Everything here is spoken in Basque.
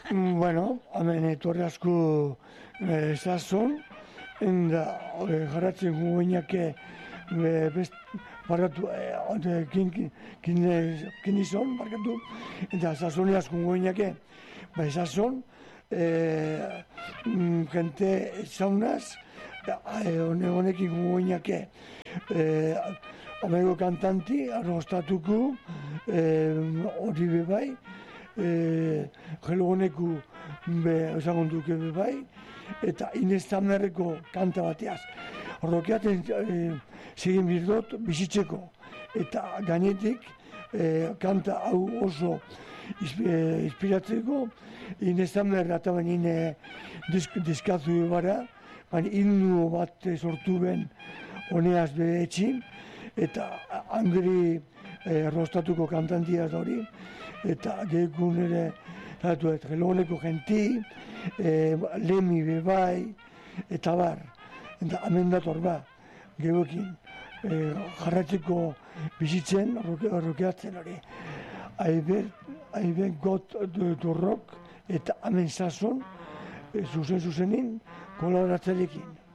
Bueno, hemen etorri asko sazon, eta jarratzen guenake barkatu, kinizon, barkatu, eta sazoni asko guenake, sazon, gente zaunaz, honekin guenake, amego kantanti, arrostatuko, hori bebai, jelo honeku ezagun duke bai, eta Inez Tamerreko kanta bateaz. Rokeaten zegin birdot bizitzeko, eta gainetik kanta hau oso inspiratzeko, Inez Tamerra eta bain diskatu bara, baina himno bat sortu ben honeaz behetxin, eta angri rostatuko kantantiaz hori, eta gehikun ere, geloneko genti, lemi bebai, eta bar. Eta hemen dator ba, gehoekin, jarratzeko bizitzen, rokeatzen hori. Aiben got durrok, eta hemen sazon, zuzenin, kolaboratzailekin.